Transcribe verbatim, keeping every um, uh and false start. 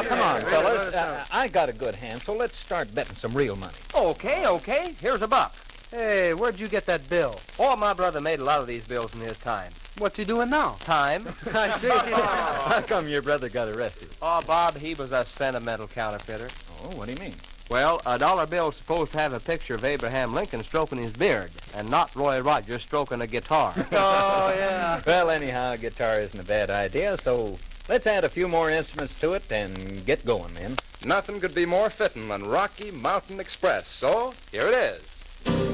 Now, come on, fellas. Uh, I got a good hand, so let's start betting some real money. Okay, okay. Here's a buck. Hey, where'd you get that bill? Oh, my brother made a lot of these bills in his time. What's he doing now? Time? I see. How come your brother got arrested? Oh, Bob, he was a sentimental counterfeiter. Oh, what do you mean? Well, a dollar bill's supposed to have a picture of Abraham Lincoln stroking his beard, and not Roy Rogers stroking a guitar. Oh, yeah. Well, anyhow, a guitar isn't a bad idea, so let's add a few more instruments to it and get going, men. Nothing could be more fitting than Rocky Mountain Express, so here it is.